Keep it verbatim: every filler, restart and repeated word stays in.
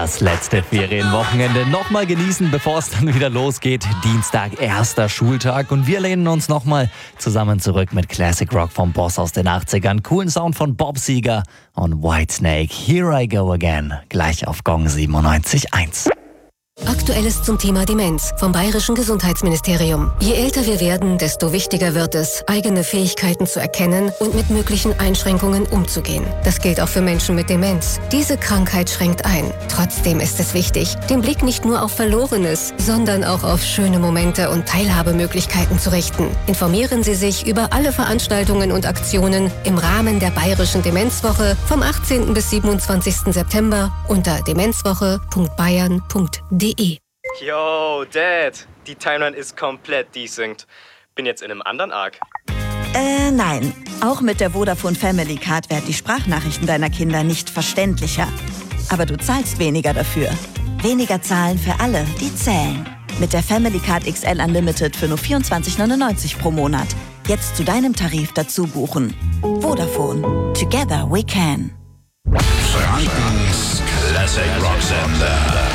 Das letzte Ferienwochenende nochmal genießen, bevor es dann wieder losgeht. Dienstag, erster Schultag und wir lehnen uns nochmal zusammen zurück mit Classic Rock vom Boss aus den achtzigern. Coolen Sound von Bob Seger und Whitesnake. Here I Go Again. Gleich auf Gong siebenundneunzig Komma eins. Aktuelles zum Thema Demenz vom Bayerischen Gesundheitsministerium. Je älter wir werden, desto wichtiger wird es, eigene Fähigkeiten zu erkennen und mit möglichen Einschränkungen umzugehen. Das gilt auch für Menschen mit Demenz. Diese Krankheit schränkt ein. Trotzdem ist es wichtig, den Blick nicht nur auf Verlorenes, sondern auch auf schöne Momente und Teilhabemöglichkeiten zu richten. Informieren Sie sich über alle Veranstaltungen und Aktionen im Rahmen der Bayerischen Demenzwoche vom achtzehnten bis siebenundzwanzigsten September unter demenzwoche punkt bayern punkt de. Yo, Dad, die Timeline ist komplett desynced. Bin jetzt in einem anderen Arc. Äh, nein. Auch mit der Vodafone Family Card werden die Sprachnachrichten deiner Kinder nicht verständlicher. Aber du zahlst weniger dafür. Weniger zahlen für alle, die zählen. Mit der Family Card X L Unlimited für nur vierundzwanzig neunundneunzig pro Monat. Jetzt zu deinem Tarif dazu buchen. Vodafone. Together we can. Frankens Classic Rock Sender.